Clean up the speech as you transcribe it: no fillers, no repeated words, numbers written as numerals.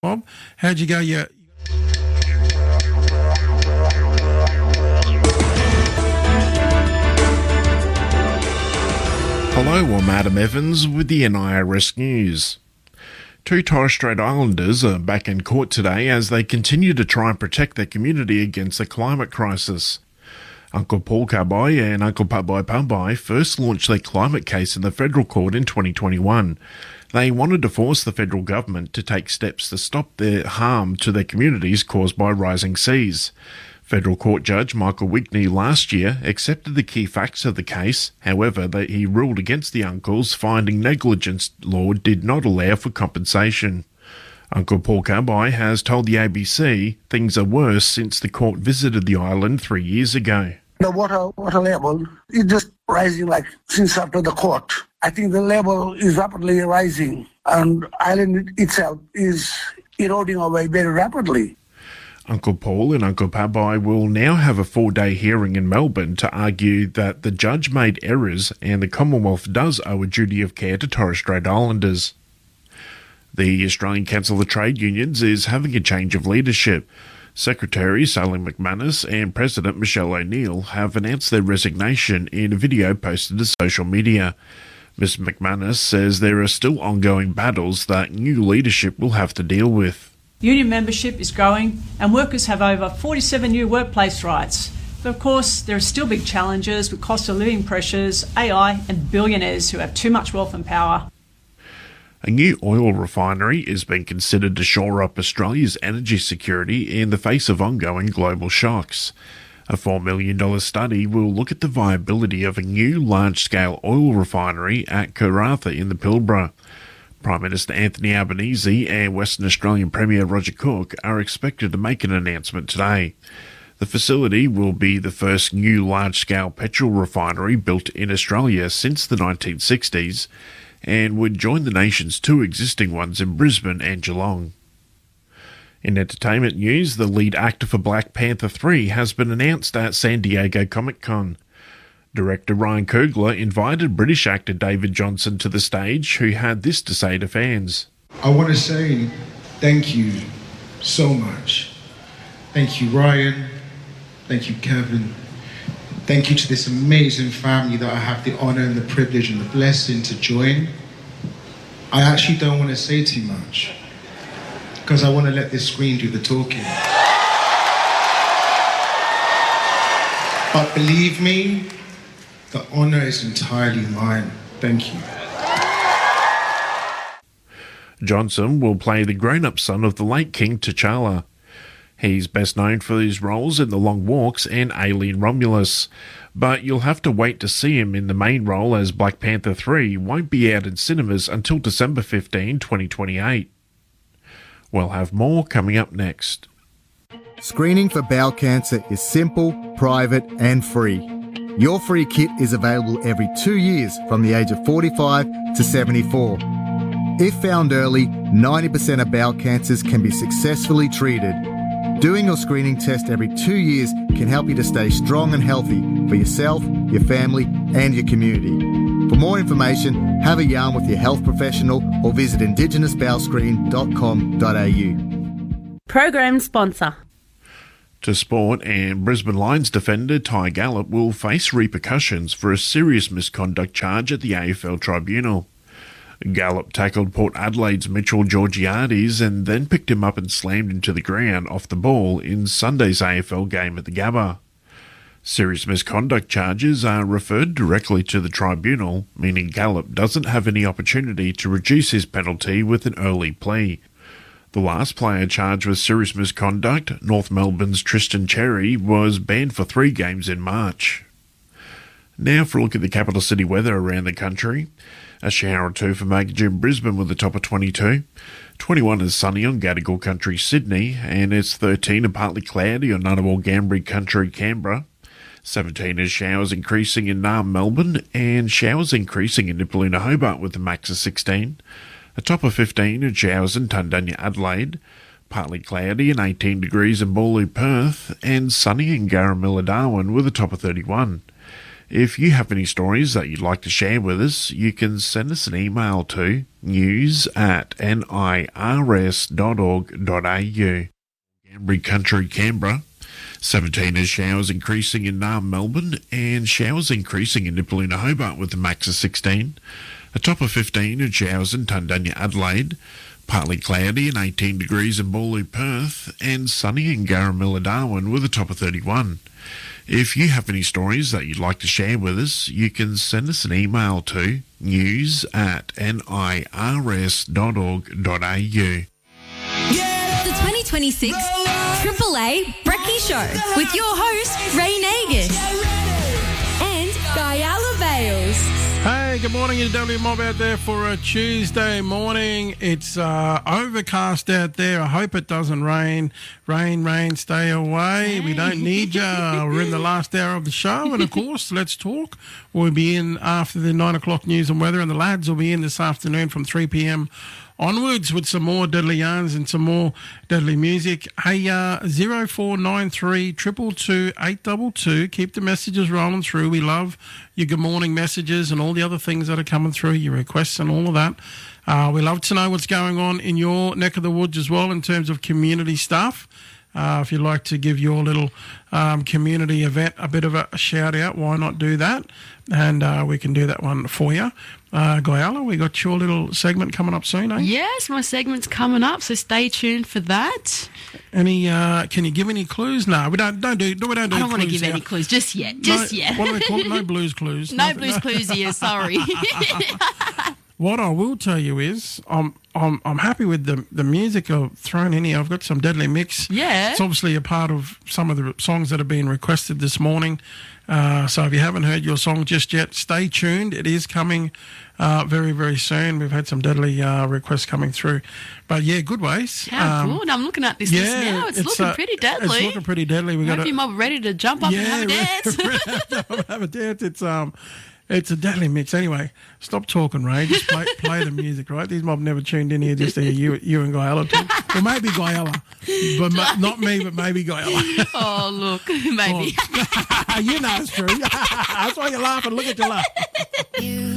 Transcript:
Bob, how'd you go? Hello, I'm Adam Evans with the NIRS News. Two Torres Strait Islanders are back in court today as they continue to try and protect their community against the climate crisis. Uncle Paul Kabai and Uncle Pabai Pabai first launched their climate case in the federal court in 2021. They wanted to force the federal government to take steps to stop the harm to their communities caused by rising seas. Federal Court Judge Michael Whitney last year accepted the key facts of the case. However, he ruled against the uncles, finding negligence law did not allow for compensation. Uncle Paul Kabai has told the ABC things are worse since the court visited the island 3 years ago. The water level is just rising like since after the court. I think the level is rapidly rising and island itself is eroding away very rapidly. Uncle Paul and Uncle Pabai will now have a 4-day hearing in Melbourne to argue that the judge made errors and the Commonwealth does owe a duty of care to Torres Strait Islanders. The Australian Council of Trade Unions is having a change of leadership. Secretary Sally McManus and President Michelle O'Neill have announced their resignation in a video posted to social media. Ms McManus says there are still ongoing battles that new leadership will have to deal with. Union membership is growing and workers have over 47 new workplace rights. But of course, there are still big challenges with cost of living pressures, AI and billionaires who have too much wealth and power. A new oil refinery is being considered to shore up Australia's energy security in the face of ongoing global shocks. A $4 million study will look at the viability of a new large-scale oil refinery at Karratha in the Pilbara. Prime Minister Anthony Albanese and Western Australian Premier Roger Cook are expected to make an announcement today. The facility will be the first new large-scale petrol refinery built in Australia since the 1960s and would join the nation's two existing ones in Brisbane and Geelong. In entertainment news, the lead actor for Black Panther 3 has been announced at San Diego Comic-Con. Director Ryan Coogler invited British actor David Johnson to the stage, who had this to say to fans. I want to say thank you so much. Thank you, Ryan. Thank you, Kevin. Thank you to this amazing family that I have the honour and the privilege and the blessing to join. I actually don't want to say too much because I want to let this screen do the talking. But believe me, the honour is entirely mine. Thank you. Johnson will play the grown-up son of the late King T'Challa. He's best known for his roles in The Long Walks and Alien Romulus, but you'll have to wait to see him in the main role as Black Panther 3 won't be out in cinemas until December 15, 2028. We'll have more coming up next. Screening for bowel cancer is simple, private and free. Your free kit is available every 2 years from the age of 45 to 74. If found early, 90% of bowel cancers can be successfully treated. Doing your screening test every 2 years can help you to stay strong and healthy for yourself, your family and your community. For more information, have a yarn with your health professional or visit indigenousbowelscreen.com.au. Program sponsor. To sport, and Brisbane Lions defender Ty Gallop will face repercussions for a serious misconduct charge at the AFL Tribunal. Gallop tackled Port Adelaide's Mitchell Georgiades and then picked him up and slammed him to the ground off the ball in Sunday's AFL game at the Gabba. Serious misconduct charges are referred directly to the tribunal, meaning Gallop doesn't have any opportunity to reduce his penalty with an early plea. The last player charged with serious misconduct, North Melbourne's Tristan Cherry, was banned for 3 games in March. Now for a look at the capital city weather around the country. A shower or two for Magnitude in Brisbane with a top of 22. 21 is sunny on Gadigal Country, Sydney, and it's 13 and partly cloudy on Ngunnawal Gambri Country, Canberra. 17 is showers increasing in Naarm, Melbourne, and showers increasing in Nipaluna, Hobart with a max of 16. A top of 15 and showers in Tundanya, Adelaide. Partly cloudy and 18 degrees in Boorloo, Perth, and sunny in Garramilla, Darwin with a top of 31. If you have any stories that you'd like to share with us, you can send us an email to news@nirs.org.au. Canberra Country, Canberra. 17 is showers increasing in Melbourne and showers increasing in Nipaluna, Hobart with a max of 16. A top of 15 and showers in Tundanya, Adelaide. Partly cloudy and 18 degrees in Bawley, Perth, and sunny in Garamilla, Darwin with a top of 31. If you have any stories that you'd like to share with us, you can send us an email to news@nirs.org.au. The 2026 AAA Brekkie Show with your host, Ray Nagus and Guyala Bales. Hey, good morning, it's W Mob out there for a Tuesday morning. It's overcast out there. I hope it doesn't rain. Rain, stay away. We don't need you. We're in the last hour of the show, and of course, Let's Talk. We'll be in after the 9 o'clock news and weather, and the lads will be in this afternoon from 3 p.m. onwards with some more deadly yarns and some more deadly music. Hey, 0493 222 822. Keep the messages rolling through. We love your good morning messages and all the other things that are coming through, your requests and all of that. We love to know what's going on in your neck of the woods as well in terms of community stuff. If you'd like to give your little community event a bit of a shout out, why not do that? And we can do that one for you. Guyala, we got your little segment coming up soon, eh? Yes, my segment's coming up, so stay tuned for that. Any? Can you give any clues? No, we don't do. We don't do. I don't want to give here. any clues just yet. What do they call it? No blues clues. No blues clues here. Sorry. What I will tell you is, I'm happy with the music I've thrown in here. I've got some deadly mix. Yeah. It's obviously a part of some of the songs that have been requested this morning. So if you haven't heard your song just yet, stay tuned. It is coming very, very soon. We've had some deadly requests coming through. But yeah, good ways. How good. I'm looking at this list now. It's looking pretty deadly. It's looking pretty deadly. We got Hope you're mob ready to jump up and have a dance. Have a dance. It's a deadly mix. Anyway, stop talking, Ray. Just play the music, right? These mob never tuned in here just to hear you and Guyala talk. Well, maybe Guyala. But not me, but maybe Guyala. Oh, look, maybe. You know it's true. That's why you're laughing. Look at you laugh.